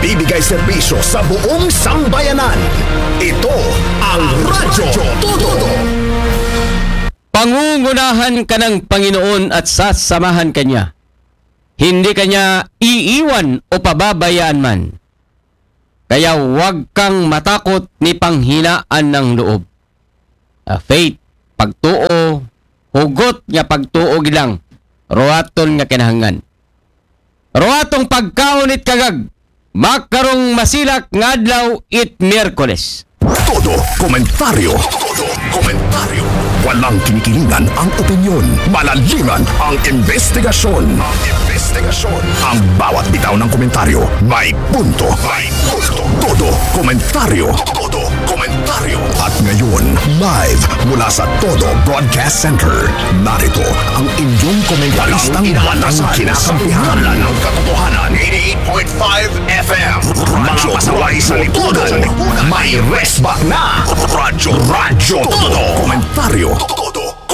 nagbibigay serbisyo sa buong sambayanan. Ito ang Radyo Todo. Pangungunahan ka ng Panginoon at sasamahan ka niya. Hindi ka niya iiwan o pababayaan man. Kaya huwag kang matakot ni panghinaan ng loob. Faith, pagtuo, hugot nga pagtuo gilang, roaton nga kinahangan. Roatong pagkaunit kagag, makarong masilak nga adlaw it Miyerkules. Todo komentaryo. Todo komentaryo. Walang kinikilingan ang opinyon. Malaliman ang investigasyon. Ang bawat bitaw ng komentaryo may punto. Todo komentaryo. Todo komentaryo. At ngayon, live mula sa Todo Broadcast Center, narito ang inyong komentaristang walang kinakampihan. Ng katotohanan, 88.5 FM. Radyo pasaway sa lipunan. May resback na. Radyo Todo. Komentaryo.